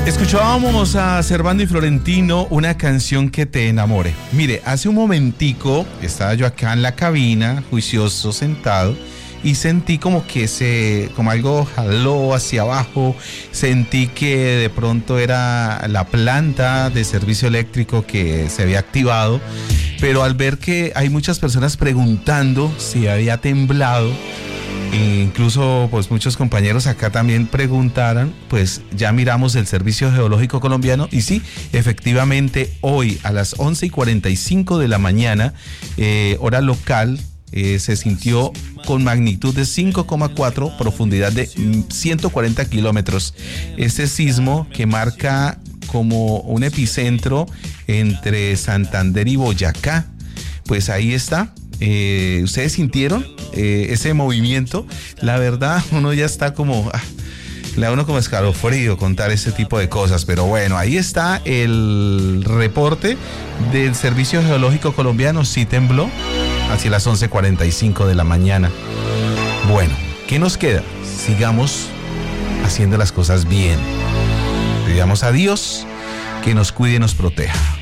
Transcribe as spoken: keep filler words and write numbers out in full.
Escuchábamos a Servando y Florentino, Una canción que te enamore. Mire, hace un momentico estaba yo acá en la cabina, juicioso, sentado, y sentí como que se, como algo jaló hacia abajo. Sentí que de pronto era la planta de servicio eléctrico que se había activado, pero al ver que hay muchas personas preguntando si había temblado, e incluso pues muchos compañeros acá también preguntaran, pues ya miramos el Servicio Geológico Colombiano y sí, efectivamente hoy a las once y cuarenta y cinco de la mañana, eh, hora local, eh, se sintió con magnitud de cinco coma cuatro, profundidad de ciento cuarenta kilómetros. Este sismo que marca como un epicentro entre Santander y Boyacá, pues ahí está. Eh, ¿Ustedes sintieron eh, ese movimiento? La verdad, uno ya está como... Ah, le da uno como escalofrío contar ese tipo de cosas, pero bueno, ahí está el reporte del Servicio Geológico Colombiano. Sí tembló hacia las once cuarenta y cinco de la mañana. Bueno, ¿qué nos queda? Sigamos haciendo las cosas bien. Pidamos a Dios que nos cuide y nos proteja.